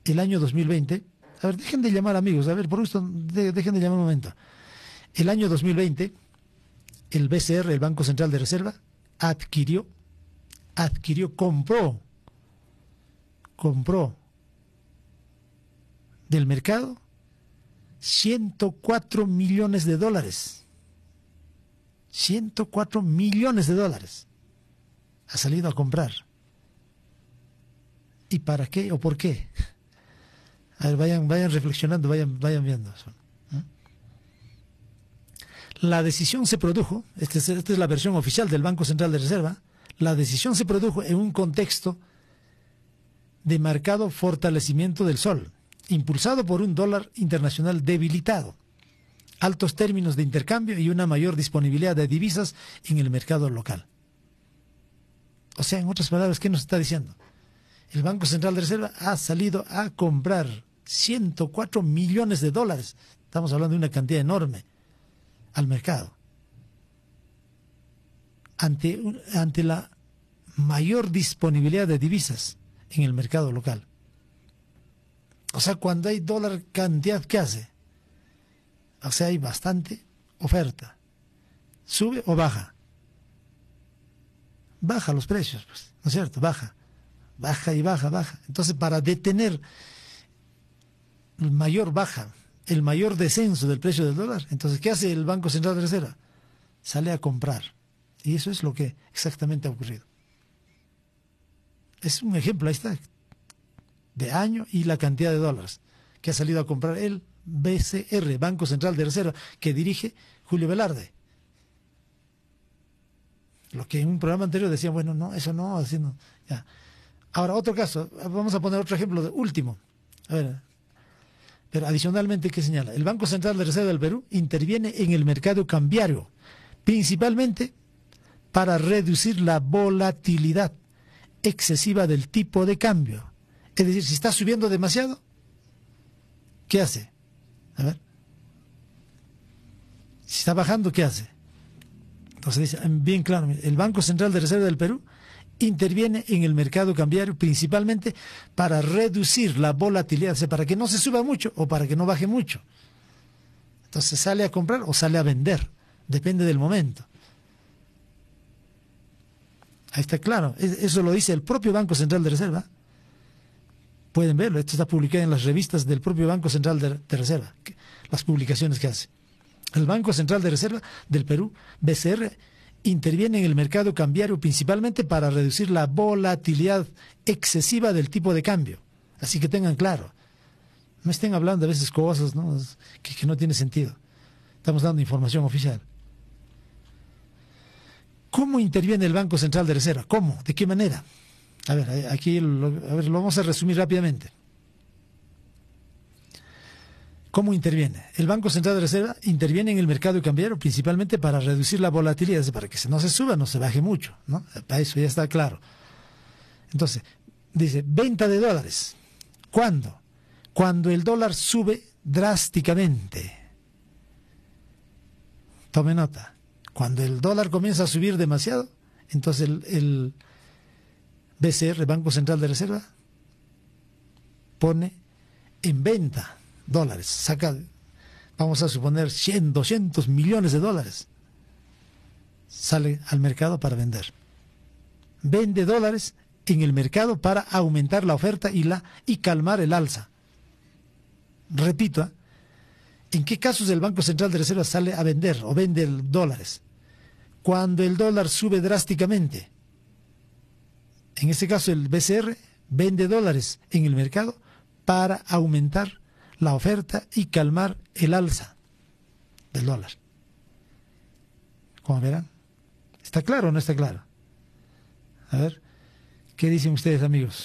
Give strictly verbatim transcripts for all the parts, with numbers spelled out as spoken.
el año dos mil veinte, a ver, dejen de llamar amigos, a ver, por gusto, de, dejen de llamar un momento. El año dos mil veinte, el B C R, el Banco Central de Reserva, adquirió, adquirió, compró, compró del mercado ciento cuatro millones de dólares. ciento cuatro millones de dólares. Ha salido a comprar. ¿Y para qué o por qué? A ver, vayan, vayan reflexionando, vayan, vayan viendo eso. ¿Eh? La decisión se produjo, esta es, esta es la versión oficial del Banco Central de Reserva, la decisión se produjo en un contexto de marcado fortalecimiento del sol, impulsado por un dólar internacional debilitado, altos términos de intercambio y una mayor disponibilidad de divisas en el mercado local. O sea, en otras palabras, ¿qué nos está diciendo? El Banco Central de Reserva ha salido a comprar ciento cuatro millones de dólares, estamos hablando de una cantidad enorme, al mercado, ante, ante la mayor disponibilidad de divisas en el mercado local. O sea, cuando hay dólar cantidad, ¿qué hace? O sea, hay bastante oferta. ¿Sube o baja? Baja los precios, pues, ¿no es cierto? Baja. Baja y baja, baja. Entonces, para detener el mayor baja, el mayor descenso del precio del dólar, entonces, ¿qué hace el Banco Central de Reserva? Sale a comprar. Y eso es lo que exactamente ha ocurrido. Es un ejemplo, ahí está, de año y la cantidad de dólares que ha salido a comprar el B C R, Banco Central de Reserva, que dirige Julio Velarde. Lo que en un programa anterior decían, bueno, no, eso no, así no. Ya. Ahora, otro caso, vamos a poner otro ejemplo de último. A ver, pero adicionalmente, ¿qué señala? El Banco Central de Reserva del Perú interviene en el mercado cambiario, principalmente para reducir la volatilidad excesiva del tipo de cambio. Es decir, si está subiendo demasiado, ¿qué hace? A ver. Si está bajando, ¿qué hace? Entonces dice, bien claro, el Banco Central de Reserva del Perú interviene en el mercado cambiario principalmente para reducir la volatilidad, o sea, para que no se suba mucho o para que no baje mucho. Entonces sale a comprar o sale a vender, depende del momento. Ahí está claro, eso lo dice el propio Banco Central de Reserva. Pueden verlo, esto está publicado en las revistas del propio Banco Central de, de Reserva, que, las publicaciones que hace. El Banco Central de Reserva del Perú, B C R, interviene en el mercado cambiario principalmente para reducir la volatilidad excesiva del tipo de cambio. Así que tengan claro, no estén hablando a veces cosas, ¿no? que, que no tiene sentido. Estamos dando información oficial. ¿Cómo interviene el Banco Central de Reserva? ¿Cómo? ¿De qué manera? A ver, aquí lo, a ver, lo vamos a resumir rápidamente. ¿Cómo interviene? El Banco Central de Reserva interviene en el mercado cambiario principalmente para reducir la volatilidad, para que no se suba, no se baje mucho, ¿no? Para eso ya está claro. Entonces, dice, venta de dólares. ¿Cuándo? Cuando el dólar sube drásticamente. Tome nota. Cuando el dólar comienza a subir demasiado, entonces el, el B C R, Banco Central de Reserva, pone en venta dólares, saca, vamos a suponer, cien, doscientos millones de dólares, sale al mercado para vender. Vende dólares en el mercado para aumentar la oferta y, la, y calmar el alza. Repito, ¿eh? ¿En qué casos el Banco Central de Reserva sale a vender o vende dólares? Cuando el dólar sube drásticamente. En este caso el B C R vende dólares en el mercado para aumentar la oferta y calmar el alza del dólar. Como verán, ¿está claro o no está claro? A ver, ¿qué dicen ustedes, amigos?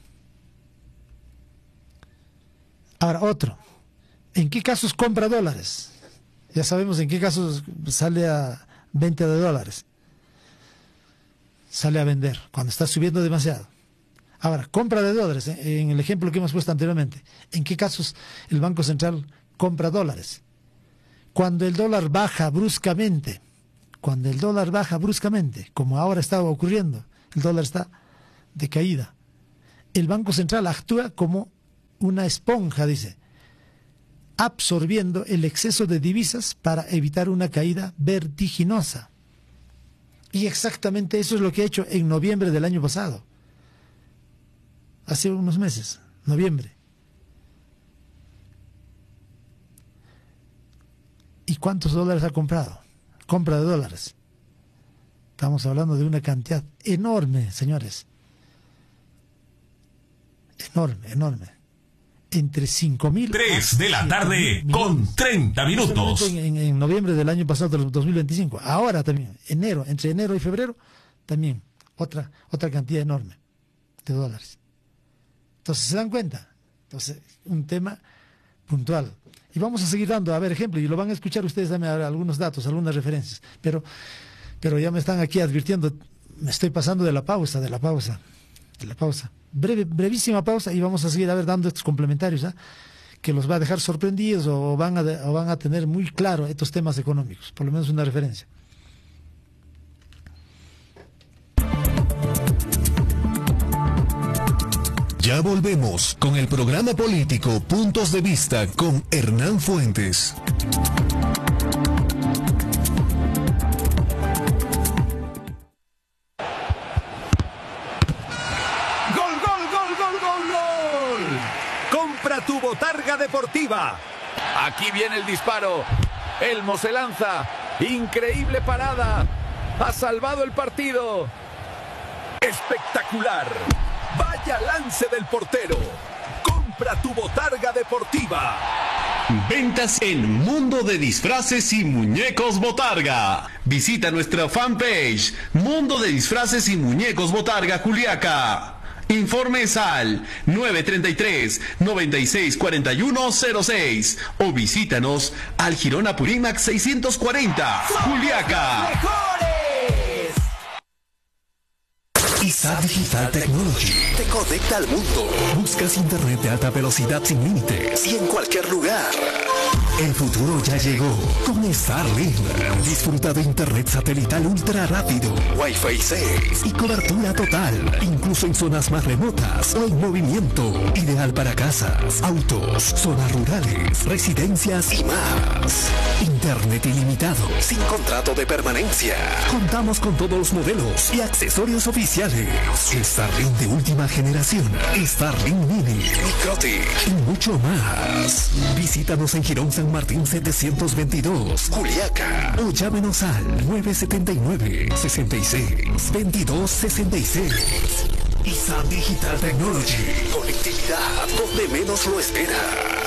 Ahora, otro. ¿En qué casos compra dólares? Ya sabemos en qué casos sale a venta de dólares. Sale a vender, cuando está subiendo demasiado. Ahora, compra de dólares, ¿eh? En el ejemplo que hemos puesto anteriormente. ¿En qué casos el Banco Central compra dólares? Cuando el dólar baja bruscamente, cuando el dólar baja bruscamente, como ahora está ocurriendo, el dólar está de caída. El Banco Central actúa como una esponja, dice, absorbiendo el exceso de divisas para evitar una caída vertiginosa. Y exactamente eso es lo que ha hecho en noviembre del año pasado. Hace unos meses, noviembre. ¿Y cuántos dólares ha comprado? Compra de dólares. Estamos hablando de una cantidad enorme, señores. Enorme, enorme. Entre cinco mil... tres de la tarde con treinta minutos. En, en, en noviembre del año pasado, del dos mil veinticinco. Ahora también, enero, entre enero y febrero, también otra, otra cantidad enorme de dólares. Entonces, ¿se dan cuenta? Entonces, un tema puntual. Y vamos a seguir dando, a ver, ejemplo, y lo van a escuchar ustedes, dame algunos datos, algunas referencias. Pero, pero ya me están aquí advirtiendo, me estoy pasando de la pausa, de la pausa, de la pausa. Breve, brevísima pausa y vamos a seguir a ver dando estos complementarios, ¿eh? Que los va a dejar sorprendidos o van a, de, o van a tener muy claro estos temas económicos, por lo menos una referencia. Ya volvemos con el programa político Puntos de Vista con Hernán Fuentes. Tu botarga deportiva. Aquí viene el disparo. Elmo se lanza. Increíble parada. Ha salvado el partido. Espectacular. Vaya lance del portero. Compra tu botarga deportiva. Ventas en Mundo de Disfraces y Muñecos Botarga. Visita nuestra fanpage Mundo de Disfraces y Muñecos Botarga Juliaca. Informes al nueve tres tres, nueve seis cuatro uno cero seis o visítanos al Girón Apurímac seiscientos cuarenta, Juliaca. I S A Digital Technology te conecta al mundo. Buscas internet de alta velocidad sin límites y en cualquier lugar. El futuro ya llegó con Starlink. Disfruta de internet satelital ultra rápido, Wi-Fi seis y cobertura total, incluso en zonas más remotas o en movimiento. Ideal para casas, autos, zonas rurales, residencias y más. Internet ilimitado, sin contrato de permanencia. Contamos con todos los modelos y accesorios oficiales. Starlink de última generación, Starlink Mini, Microtic y mucho más. Visítanos en Girón San Martín setecientos veintidós, Juliaca, o llámenos al nueve siete nueve, seis seis, veintidós sesenta y seis. I S A Digital Technology, conectividad donde menos lo esperas.